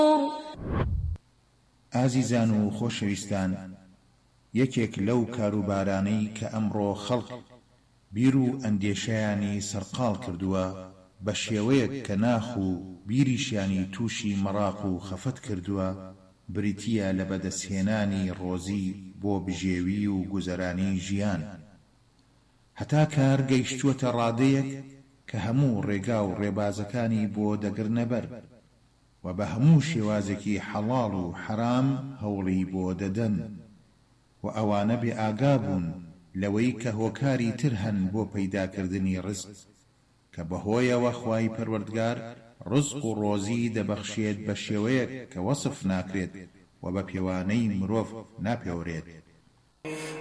ئازیزان و خۆشەویستان، یەکێک لەو کاروبارانەی کە ئەمڕۆ خەڵک بیر و ئەندێشەیانی سەرقاڵ کردووە بە شێوەیەک کە ناخ و بیریشیانی تووشی مەڕاق و خەفەت کردووە، بریتیە لە بەدەستهێنانی ڕۆزی بۆ بژێوی و گوزەرانی ژیان. هەتا کار گەیشتووەتە ڕادەیەک کە هەموو ڕێگا و ڕێبازەکانی بۆ دەگرنەبەر و بە هەموو شێوازێکی حەڵاڵ و حەرام هەوڵی بۆ دەدەن و ئەوانە بێ ئاگا بوون لەوەی کە هۆکاری تر هەن بۆ پەیداکردنی ڕزق کە بەهۆیەوە خوای پەروەردگار ڕزق و ڕۆزی دەبەخشێت بە شێوەیەک کە وەسف ناکرێت و بە پێوانەی مرۆڤ ناپێورێت.